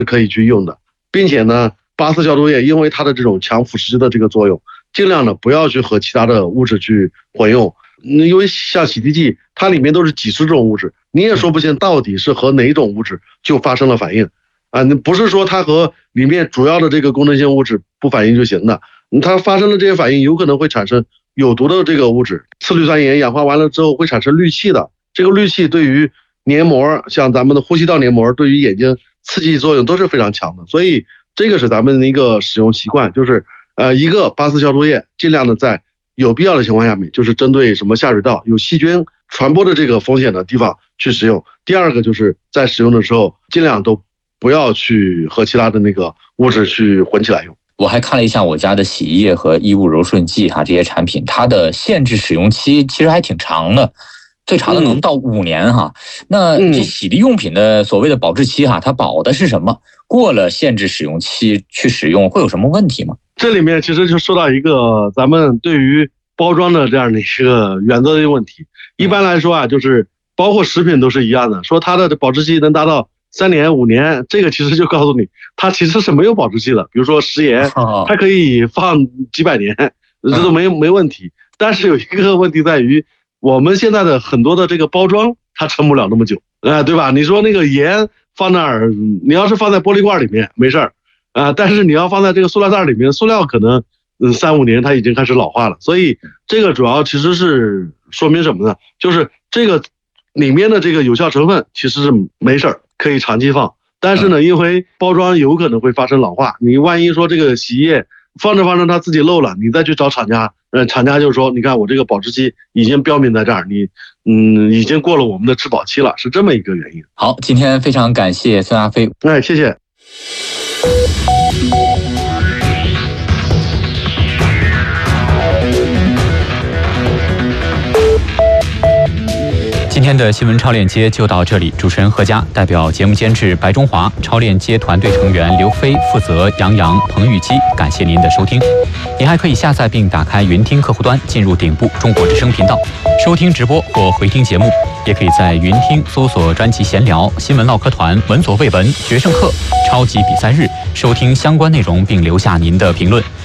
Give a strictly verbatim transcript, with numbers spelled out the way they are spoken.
可以去用的，并且呢，八四消毒液因为它的这种强腐蚀的这个作用，尽量呢不要去和其他的物质去混用。因为像洗涤剂，它里面都是几十种物质，你也说不清到底是和哪一种物质就发生了反应啊！你不是说它和里面主要的这个功能性物质不反应就行的，它发生了这些反应，有可能会产生有毒的这个物质，次氯酸盐氧化完了之后会产生氯气的。这个氯气对于黏膜，像咱们的呼吸道黏膜，对于眼睛刺激作用都是非常强的。所以这个是咱们的一个使用习惯，就是呃一个八四消毒液，尽量的在有必要的情况下面，就是针对什么下水道有细菌传播的这个风险的地方去使用。第二个就是在使用的时候，尽量都不要去和其他的那个物质去混起来用。 我还看了一下我家的洗衣液和衣物柔顺剂哈，这些产品它的限制使用期其实还挺长的，最长的能到五年哈。嗯、那这洗涤用品的所谓的保质期哈，它保的是什么？过了限制使用期去使用会有什么问题吗？ 这里面其实就说到一个咱们对于包装的这样的一个原则的问题。一般来说啊，就是包括食品都是一样的，说它的保质期能达到三年五年，这个其实就告诉你它其实是没有保质期的。比如说食盐，它可以放几百年，这都没没问题。但是有一个问题在于，我们现在的很多的这个包装它撑不了那么久啊，对吧？你说那个盐放那儿，你要是放在玻璃罐里面没事儿啊，但是你要放在这个塑料袋里面，塑料可能嗯三五年它已经开始老化了。所以这个主要其实是说明什么呢？就是这个里面的这个有效成分其实是没事儿，可以长期放。但是呢，因为包装有可能会发生老化，你万一说这个洗衣液放着放着它自己漏了，你再去找厂家，呃，厂家就说，你看我这个保质期已经标明在这儿，你嗯已经过了我们的质保期了，是这么一个原因。 好，今天非常感谢孙亚飞。 哎，谢谢。 今天的新闻超链接就到这里，主持人何佳，代表节目监制白中华，超链接团队成员刘飞，负责杨洋、彭玉基，感谢您的收听。您还可以下载并打开云听客户端，进入顶部中国之声频道，收听直播或回听节目，也可以在云听搜索专辑闲聊、新闻唠嗑团、闻所未闻、决胜课、超级比赛日，收听相关内容并留下您的评论。